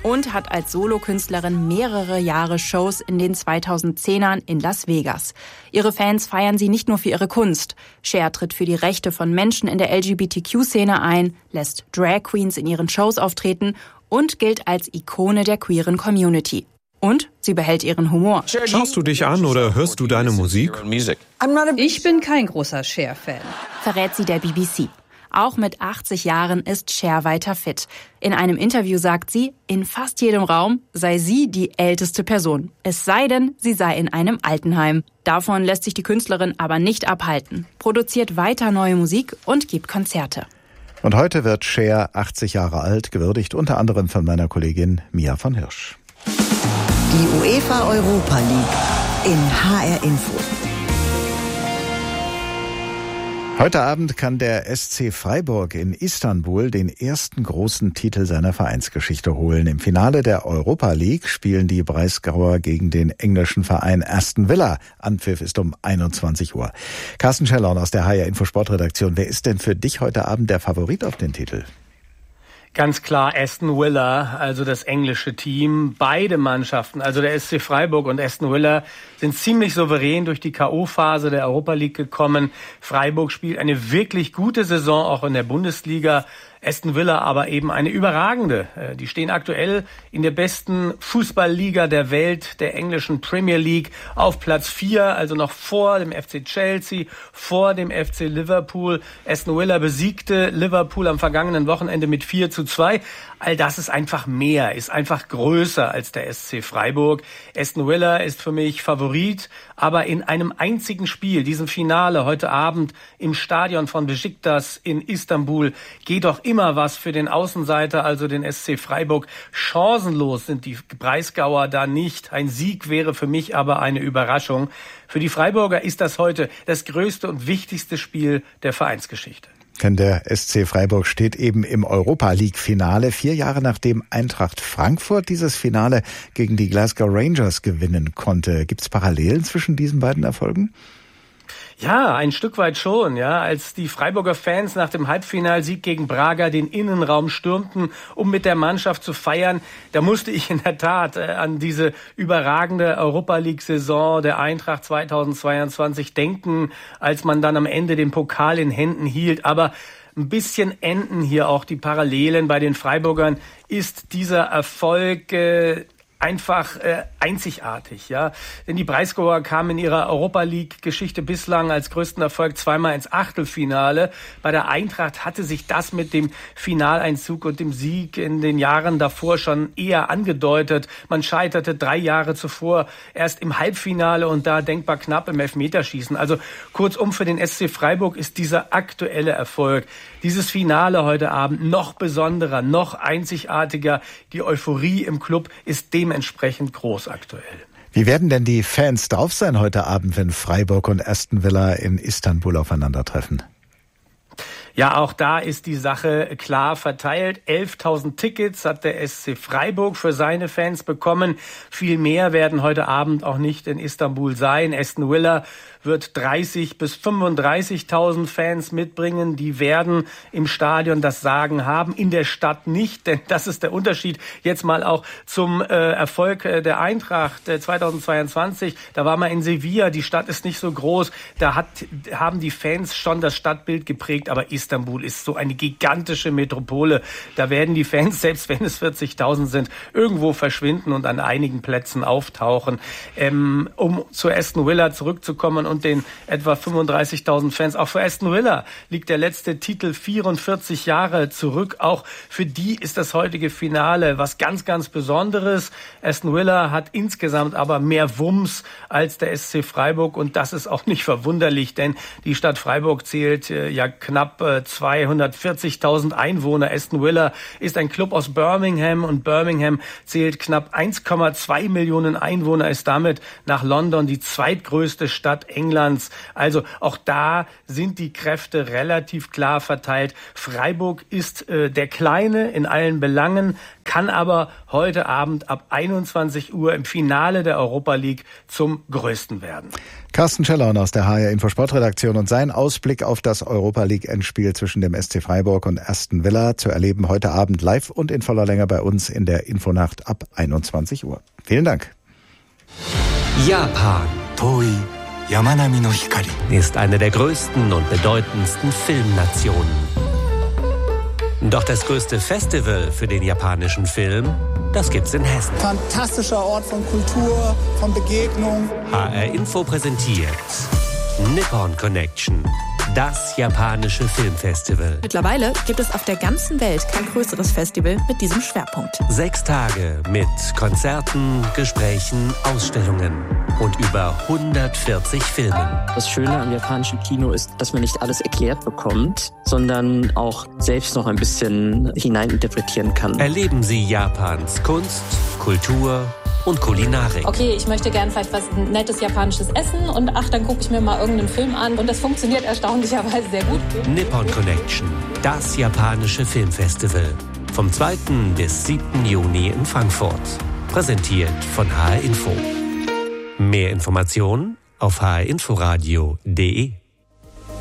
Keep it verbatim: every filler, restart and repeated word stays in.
und hat als Solokünstlerin mehrere Jahre Shows in den zweitausendzehnern in Las Vegas. Ihre Fans feiern sie nicht nur für ihre Kunst. Cher tritt für die Rechte von Menschen in der L G B T Q-Szene ein, lässt Drag Queens in ihren Shows auftreten und gilt als Ikone der queeren Community. Und sie behält ihren Humor. Schaust du dich an oder hörst du deine Musik? Ich bin kein großer Cher-Fan, verrät sie der B B C. Auch mit achtzig Jahren ist Cher weiter fit. In einem Interview sagt sie, in fast jedem Raum sei sie die älteste Person. Es sei denn, sie sei in einem Altenheim. Davon lässt sich die Künstlerin aber nicht abhalten. Produziert weiter neue Musik und gibt Konzerte. Und heute wird Cher achtzig Jahre alt, gewürdigt unter anderem von meiner Kollegin Mia von Hirsch. Die UEFA Europa League in H R Info. Heute Abend kann der S C Freiburg in Istanbul den ersten großen Titel seiner Vereinsgeschichte holen. Im Finale der Europa League spielen die Breisgauer gegen den englischen Verein Aston Villa. Anpfiff ist um einundzwanzig Uhr. Carsten Schellhorn aus der H R Info Sportredaktion. Wer ist denn für dich heute Abend der Favorit auf den Titel? Ganz klar Aston Villa, also das englische Team. Beide Mannschaften, also der S C Freiburg und Aston Villa, sind ziemlich souverän durch die K O-Phase der Europa League gekommen. Freiburg spielt eine wirklich gute Saison, auch in der Bundesliga. Aston Villa aber eben eine überragende. Die stehen aktuell in der besten Fußballliga der Welt, der englischen Premier League, auf Platz vier, also noch vor dem F C Chelsea, vor dem F C Liverpool. Aston Villa besiegte Liverpool am vergangenen Wochenende mit vier zu zwei. All das ist einfach mehr, ist einfach größer als der S C Freiburg. Aston Villa ist für mich Favorit, aber in einem einzigen Spiel, diesem Finale heute Abend im Stadion von Besiktas in Istanbul, geht doch immer was für den Außenseiter, also den S C Freiburg. Chancenlos sind die Breisgauer da nicht. Ein Sieg wäre für mich aber eine Überraschung. Für die Freiburger ist das heute das größte und wichtigste Spiel der Vereinsgeschichte. Denn der S C Freiburg steht eben im Europa-League-Finale, vier Jahre nachdem Eintracht Frankfurt dieses Finale gegen die Glasgow Rangers gewinnen konnte. Gibt es Parallelen zwischen diesen beiden Erfolgen? Ja, ein Stück weit schon, ja. Als die Freiburger Fans nach dem Halbfinalsieg gegen Braga den Innenraum stürmten, um mit der Mannschaft zu feiern, da musste ich in der Tat äh, an diese überragende Europa-League-Saison der Eintracht zweitausendzweiundzwanzig denken, als man dann am Ende den Pokal in Händen hielt. Aber ein bisschen enden hier auch die Parallelen. Bei den Freiburgern ist dieser Erfolg äh, einfach äh, einzigartig, ja. Denn die Breisgauer kamen in ihrer Europa-League-Geschichte bislang als größten Erfolg zweimal ins Achtelfinale. Bei der Eintracht hatte sich das mit dem Finaleinzug und dem Sieg in den Jahren davor schon eher angedeutet. Man scheiterte drei Jahre zuvor erst im Halbfinale und da denkbar knapp im Elfmeterschießen. Also kurzum, für den S C Freiburg ist dieser aktuelle Erfolg, dieses Finale heute Abend noch besonderer, noch einzigartiger. Die Euphorie im Club ist dementsprechend groß aktuell. Wie werden denn die Fans drauf sein heute Abend, wenn Freiburg und Aston Villa in Istanbul aufeinandertreffen? Ja, auch da ist die Sache klar verteilt. elftausend Tickets hat der S C Freiburg für seine Fans bekommen. Viel mehr werden heute Abend auch nicht in Istanbul sein. Aston Villa wird dreißigtausend bis fünfunddreißigtausend Fans mitbringen. Die werden im Stadion das Sagen haben, in der Stadt nicht, denn das ist der Unterschied. Jetzt mal auch zum äh, Erfolg äh, der Eintracht äh, zweitausendzweiundzwanzig. Da war man in Sevilla, die Stadt ist nicht so groß. Da hat, haben die Fans schon das Stadtbild geprägt, aber Istanbul ist so eine gigantische Metropole. Da werden die Fans, selbst wenn es vierzigtausend sind, irgendwo verschwinden und an einigen Plätzen auftauchen. Ähm, um zu Aston Villa zurückzukommen und den etwa fünfunddreißigtausend Fans. Auch für Aston Villa liegt der letzte Titel vierundvierzig Jahre zurück. Auch für die ist das heutige Finale was ganz, ganz Besonderes. Aston Villa hat insgesamt aber mehr Wumms als der S C Freiburg und das ist auch nicht verwunderlich, denn die Stadt Freiburg zählt äh, ja knapp äh, zweihundertvierzigtausend Einwohner. Aston Villa ist ein Club aus Birmingham und Birmingham zählt knapp eins Komma zwei Millionen Einwohner, ist damit nach London die zweitgrößte Stadt Englands. Also auch da sind die Kräfte relativ klar verteilt. Freiburg ist äh, der Kleine in allen Belangen, kann aber heute Abend ab einundzwanzig Uhr im Finale der Europa League zum größten werden. Carsten Schellhorn aus der H R Info Sportredaktion und sein Ausblick auf das Europa League Endspiel zwischen dem S C Freiburg und Aston Villa zu erleben heute Abend live und in voller Länge bei uns in der Infonacht ab einundzwanzig Uhr. Vielen Dank. Japan ist eine der größten und bedeutendsten Filmnationen. Doch das größte Festival für den japanischen Film, das gibt's in Hessen. Fantastischer Ort von Kultur, von Begegnung. H R Info präsentiert Nippon Connection, das japanische Filmfestival. Mittlerweile gibt es auf der ganzen Welt kein größeres Festival mit diesem Schwerpunkt. Sechs Tage mit Konzerten, Gesprächen, Ausstellungen und über hundertvierzig Filmen. Das Schöne am japanischen Kino ist, dass man nicht alles erklärt bekommt, sondern auch selbst noch ein bisschen hineininterpretieren kann. Erleben Sie Japans Kunst, Kultur und Kulinarik. Okay, ich möchte gern vielleicht was nettes japanisches essen und ach, dann gucke ich mir mal irgendeinen Film an und das funktioniert erstaunlicherweise sehr gut. Nippon Connection, das japanische Filmfestival. Vom zweiten bis siebten Juni in Frankfurt. Präsentiert von H R Info. Mehr Informationen auf h r inforadio punkt de.